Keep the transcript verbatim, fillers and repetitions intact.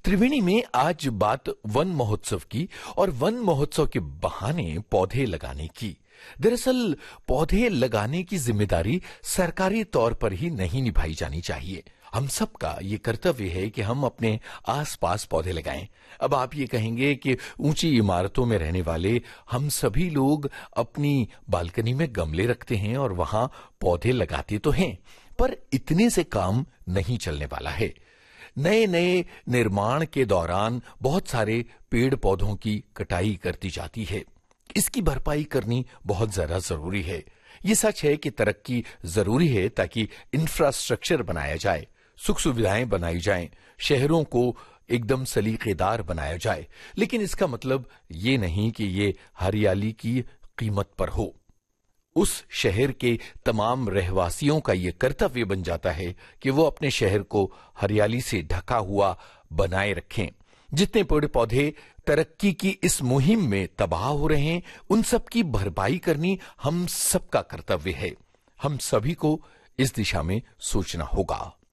त्रिवेणी में आज बात वन महोत्सव की और वन महोत्सव के बहाने पौधे लगाने की। दरअसल पौधे लगाने की जिम्मेदारी सरकारी तौर पर ही नहीं निभाई जानी चाहिए। हम सबका ये कर्तव्य है कि हम अपने आसपास पौधे लगाएं। अब आप ये कहेंगे कि ऊंची इमारतों में रहने वाले हम सभी लोग अपनी बालकनी में गमले रखते हैं और वहां पौधे लगाते तो हैं, पर इतने से काम नहीं चलने वाला है। नए नए निर्माण के दौरान बहुत सारे पेड़ पौधों की कटाई करती जाती है। इसकी भरपाई करनी बहुत ज्यादा जरूरी है। ये सच है कि तरक्की जरूरी है ताकि इंफ्रास्ट्रक्चर बनाया जाए, सुख सुविधाएं बनाई जाएं, शहरों को एकदम सलीकेदार बनाया जाए, लेकिन इसका मतलब ये नहीं कि ये हरियाली की कीमत पर हो। उस शहर के तमाम रहवासियों का यह कर्तव्य बन जाता है कि वो अपने शहर को हरियाली से ढका हुआ बनाए रखें। जितने पेड़ पौधे तरक्की की इस मुहिम में तबाह हो रहे हैं, उन सब की भरपाई करनी हम सबका कर्तव्य है। हम सभी को इस दिशा में सोचना होगा।